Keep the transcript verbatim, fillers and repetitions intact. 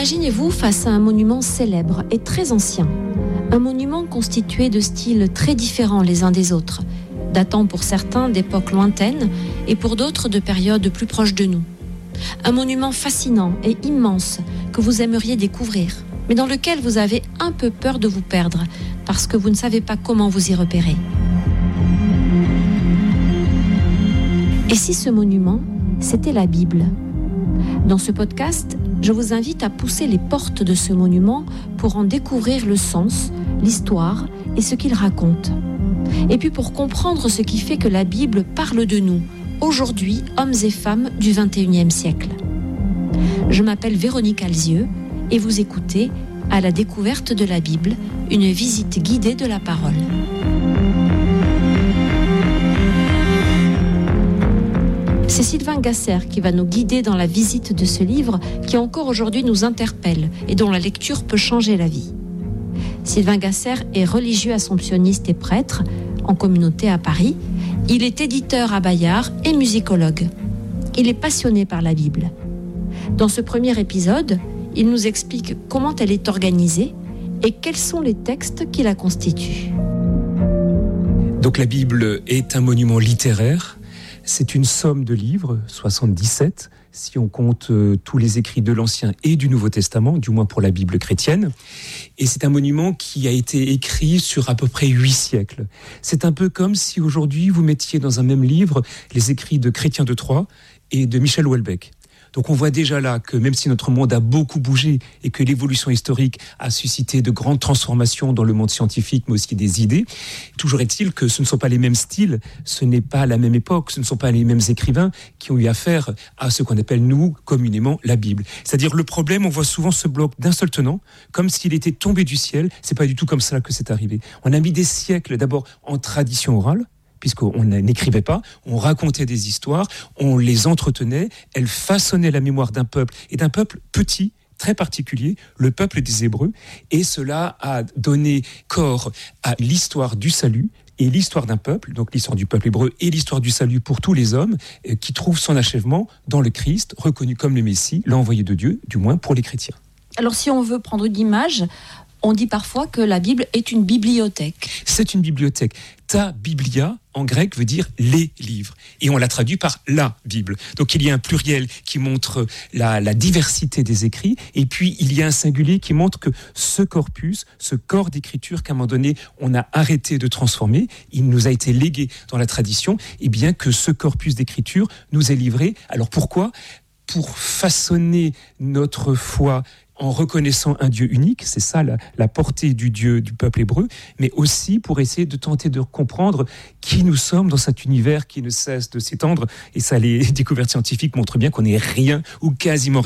Imaginez-vous face à un monument célèbre et très ancien. Un monument constitué de styles très différents les uns des autres, datant pour certains d'époques lointaines et pour d'autres de périodes plus proches de nous. Un monument fascinant et immense que vous aimeriez découvrir, mais dans lequel vous avez un peu peur de vous perdre parce que vous ne savez pas comment vous y repérer. Et si ce monument, c'était la Bible ? Dans ce podcast, je vous invite à pousser les portes de ce monument pour en découvrir le sens, l'histoire et ce qu'il raconte. Et puis pour comprendre ce qui fait que la Bible parle de nous, aujourd'hui, hommes et femmes du vingt et unième siècle. Je m'appelle Véronique Alzieux et vous écoutez À la découverte de la Bible, une visite guidée de la parole. C'est Sylvain Gasser qui va nous guider dans la visite de ce livre qui encore aujourd'hui nous interpelle et dont la lecture peut changer la vie. Sylvain Gasser est religieux assomptionniste et prêtre en communauté à Paris. Il est éditeur à Bayard et musicologue. Il est passionné par la Bible. Dans ce premier épisode, il nous explique comment elle est organisée et quels sont les textes qui la constituent. Donc la Bible est un monument littéraire. C'est une somme de livres, soixante-dix-sept, si on compte euh, tous les écrits de l'Ancien et du Nouveau Testament, du moins pour la Bible chrétienne. Et c'est un monument qui a été écrit sur à peu près huit siècles. C'est un peu comme si aujourd'hui vous mettiez dans un même livre les écrits de Chrétien de Troyes et de Michel Houellebecq. Donc on voit déjà là que même si notre monde a beaucoup bougé et que l'évolution historique a suscité de grandes transformations dans le monde scientifique, mais aussi des idées, toujours est-il que ce ne sont pas les mêmes styles, ce n'est pas la même époque, ce ne sont pas les mêmes écrivains qui ont eu affaire à ce qu'on appelle, nous, communément, la Bible. C'est-à-dire le problème, on voit souvent ce bloc d'un seul tenant, comme s'il était tombé du ciel. C'est pas du tout comme ça que c'est arrivé. On a mis des siècles d'abord en tradition orale, puisqu'on n'écrivait pas, on racontait des histoires, on les entretenait, elles façonnaient la mémoire d'un peuple, et d'un peuple petit, très particulier, le peuple des Hébreux, et cela a donné corps à l'histoire du salut, et l'histoire d'un peuple, donc l'histoire du peuple hébreu et l'histoire du salut pour tous les hommes, qui trouve son achèvement dans le Christ, reconnu comme le Messie, l'envoyé de Dieu, du moins pour les chrétiens. Alors si on veut prendre une image, on dit parfois que la Bible est une bibliothèque. C'est une bibliothèque. Ta biblia, en grec, veut dire les livres. Et on l'a traduit par la Bible. Donc il y a un pluriel qui montre la, la diversité des écrits. Et puis il y a un singulier qui montre que ce corpus, ce corps d'écriture qu'à un moment donné, on a arrêté de transformer, il nous a été légué dans la tradition, et bien que ce corpus d'écriture nous est livré. Alors pourquoi ? Pour façonner notre foi en reconnaissant un Dieu unique, c'est ça la, la portée du Dieu du peuple hébreu, mais aussi pour essayer de tenter de comprendre qui nous sommes dans cet univers qui ne cesse de s'étendre. Et ça, les découvertes scientifiques montrent bien qu'on n'est rien ou quasiment rien